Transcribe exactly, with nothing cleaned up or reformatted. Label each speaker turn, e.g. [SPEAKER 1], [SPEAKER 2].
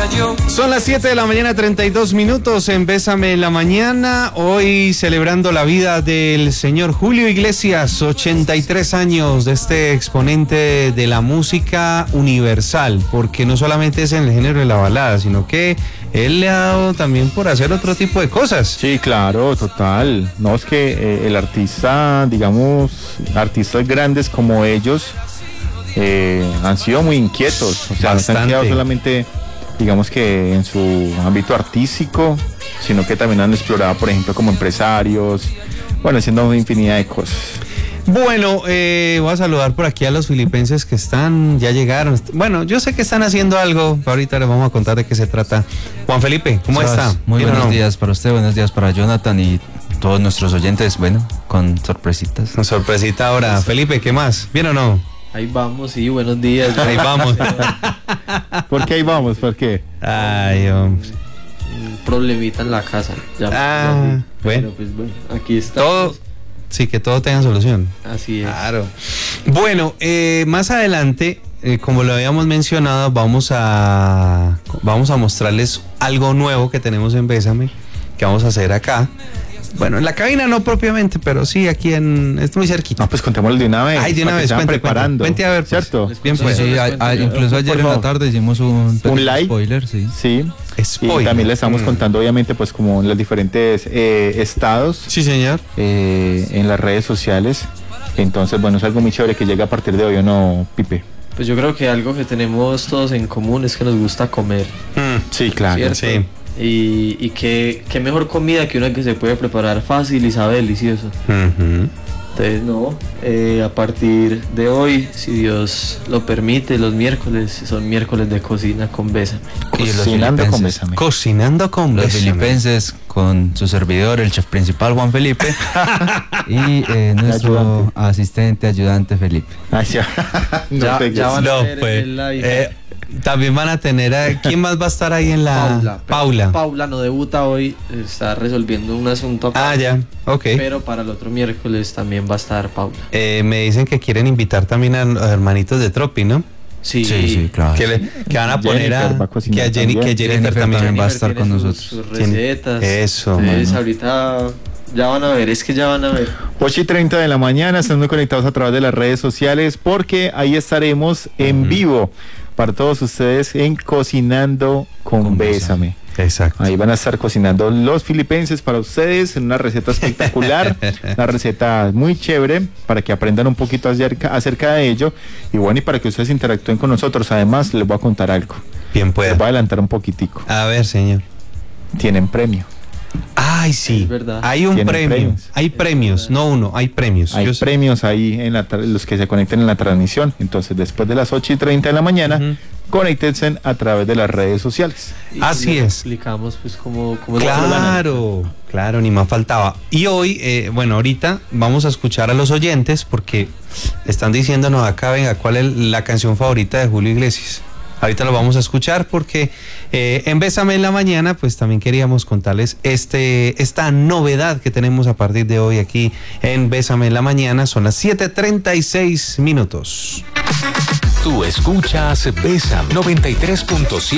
[SPEAKER 1] yo.
[SPEAKER 2] Son las siete de la mañana, treinta y dos minutos en Bésame en la Mañana. Hoy celebrando la vida del señor Julio Iglesias, ochenta y tres años, de este exponente de la música universal, porque no solamente es en el género de la balada, sino que él le ha dado también por hacer otro tipo de cosas.
[SPEAKER 3] Sí, claro, total. No, es que eh, el artista, digamos, artistas grandes como ellos eh, han sido muy inquietos. O sea, no se han quedado solamente, digamos que en su ámbito artístico, sino que también han explorado, por ejemplo, como empresarios, bueno, haciendo infinidad de cosas.
[SPEAKER 2] Bueno, eh, voy a saludar por aquí a los filipenses que están, ya llegaron. Bueno, yo sé que están haciendo algo, ahorita les vamos a contar de qué se trata. Juan Felipe, ¿cómo está?
[SPEAKER 4] Muy
[SPEAKER 2] ¿Bien
[SPEAKER 4] buenos
[SPEAKER 2] o no?
[SPEAKER 4] días para usted, buenos días para Jonathan y todos nuestros oyentes, bueno, con sorpresitas.
[SPEAKER 2] Una sorpresita ahora. Felipe, ¿qué más? ¿Bien o no?
[SPEAKER 5] Ahí vamos, sí, buenos días.
[SPEAKER 2] Ahí vamos.
[SPEAKER 3] ¿Por qué ahí vamos? ¿Por qué?
[SPEAKER 2] Ay, hombre.
[SPEAKER 5] Un problemita en la casa. Ya,
[SPEAKER 2] Ah,
[SPEAKER 5] ya,
[SPEAKER 2] bueno.
[SPEAKER 5] Pero pues bueno, aquí está.
[SPEAKER 2] Todo, sí, que todo tenga solución.
[SPEAKER 5] Así es.
[SPEAKER 2] Claro. Bueno, eh, más adelante, eh, como lo habíamos mencionado, vamos a vamos a mostrarles algo nuevo que tenemos en Bésame, que vamos a hacer acá. Bueno, en la cabina no propiamente, pero sí aquí en, es muy cerquita.
[SPEAKER 3] No, pues contémoslo de una vez.
[SPEAKER 2] Ay, de una
[SPEAKER 3] para que
[SPEAKER 2] vez,
[SPEAKER 3] se vayan
[SPEAKER 2] cuente,
[SPEAKER 3] preparando.
[SPEAKER 2] cuente, cuente a ver, pues.
[SPEAKER 3] ¿Cierto?
[SPEAKER 2] Bien, pues.
[SPEAKER 4] Sí, sí, a- a- incluso ayer
[SPEAKER 3] Por
[SPEAKER 4] en la
[SPEAKER 3] favor.
[SPEAKER 4] tarde hicimos un,
[SPEAKER 3] Un live.
[SPEAKER 4] spoiler, sí.
[SPEAKER 3] Sí.
[SPEAKER 2] Spoiler.
[SPEAKER 3] Y también le estamos
[SPEAKER 2] Mm.
[SPEAKER 3] contando, obviamente, pues como en los diferentes eh, estados,
[SPEAKER 2] Sí, señor.
[SPEAKER 3] eh, en las redes sociales. Entonces, bueno, es algo muy chévere que llega a partir de hoy, ¿o no, Pipe?
[SPEAKER 5] Pues yo creo que algo que tenemos todos en común es que nos gusta comer.
[SPEAKER 2] Mm,
[SPEAKER 3] Sí, claro.
[SPEAKER 5] ¿cierto?
[SPEAKER 2] sí.
[SPEAKER 5] Y, y qué, qué mejor comida que una que se puede preparar fácil y sabe delicioso.
[SPEAKER 2] Ujú.
[SPEAKER 5] Entonces, no, eh, a partir de hoy, si Dios lo permite, los miércoles son miércoles de cocina con Bésame.
[SPEAKER 4] Y los
[SPEAKER 3] Cocinando con
[SPEAKER 4] filipenses.
[SPEAKER 3] Bésame.
[SPEAKER 2] Cocinando con
[SPEAKER 4] Los
[SPEAKER 2] Bésame.
[SPEAKER 4] filipenses con su servidor, el chef principal Juan Felipe y eh, nuestro
[SPEAKER 3] Ayudante.
[SPEAKER 4] asistente, ayudante Felipe.
[SPEAKER 3] Ay, ya. No
[SPEAKER 5] Ya-
[SPEAKER 3] te-
[SPEAKER 5] ya van a
[SPEAKER 2] No,
[SPEAKER 5] ver
[SPEAKER 2] pues,
[SPEAKER 5] el live.
[SPEAKER 2] eh, también van a tener a, ¿quién más va a estar ahí en la
[SPEAKER 5] Paula. pero
[SPEAKER 2] Paula?
[SPEAKER 5] Paula no debuta hoy, está resolviendo un asunto acá.
[SPEAKER 2] Ah, ya, ok.
[SPEAKER 5] Pero para el otro miércoles también va a estar Paula.
[SPEAKER 2] Eh, me dicen que quieren invitar también a, a hermanitos de Tropi, ¿no?
[SPEAKER 5] Sí,
[SPEAKER 4] Sí, sí, claro.
[SPEAKER 2] Que, le- que van a poner a
[SPEAKER 3] Jennifer va a cocinar
[SPEAKER 2] que a Jenny, que
[SPEAKER 3] también.
[SPEAKER 2] Jennifer,
[SPEAKER 4] Jennifer
[SPEAKER 2] también,
[SPEAKER 4] también va a
[SPEAKER 5] Jennifer
[SPEAKER 4] estar
[SPEAKER 5] tiene
[SPEAKER 4] con
[SPEAKER 5] sus-
[SPEAKER 4] nosotros.
[SPEAKER 5] Sus recetas.
[SPEAKER 2] Eso,
[SPEAKER 5] Entonces
[SPEAKER 2] mano.
[SPEAKER 5] ahorita ya van a ver, es que ya van a ver.
[SPEAKER 3] ocho y treinta de la mañana, estando conectados a través de las redes sociales, porque ahí estaremos en vivo para todos ustedes en Cocinando con,
[SPEAKER 4] Con
[SPEAKER 3] Bésame.
[SPEAKER 2] Exacto.
[SPEAKER 3] Ahí van a estar cocinando los filipenses para ustedes en una receta espectacular, una receta muy chévere para que aprendan un poquito acerca, acerca de ello y bueno, y para que ustedes interactúen con nosotros. Además, les voy a contar algo.
[SPEAKER 2] Bien
[SPEAKER 3] Les voy a
[SPEAKER 2] pueda.
[SPEAKER 3] adelantar un poquitico.
[SPEAKER 2] A ver, señor.
[SPEAKER 3] Tienen premio.
[SPEAKER 2] Ay, sí.
[SPEAKER 5] Es verdad.
[SPEAKER 2] Hay un
[SPEAKER 3] Tienen
[SPEAKER 2] premio.
[SPEAKER 3] premios.
[SPEAKER 2] Hay premios, no uno, hay premios.
[SPEAKER 3] Hay
[SPEAKER 2] Yo sé-
[SPEAKER 3] premios ahí en la tra- los que se conecten en la transmisión. Entonces, después de las ocho y treinta de la mañana,
[SPEAKER 2] Ujú.
[SPEAKER 3] conéctense a través de las redes sociales.
[SPEAKER 5] Y
[SPEAKER 2] Así
[SPEAKER 5] les
[SPEAKER 2] es.
[SPEAKER 5] explicamos pues cómo, cómo es la programa.
[SPEAKER 2] Claro, claro, ni más faltaba. Y hoy, eh, bueno, ahorita vamos a escuchar a los oyentes porque están diciéndonos acá, venga, ¿cuál es la canción favorita de Julio Iglesias? Ahorita lo vamos a escuchar porque eh, en Bésame en la Mañana, pues también queríamos contarles este, esta novedad que tenemos a partir de hoy aquí en Bésame en la Mañana. Son las siete treinta y seis minutos.
[SPEAKER 1] Tú escuchas Bésame noventa y tres punto siete.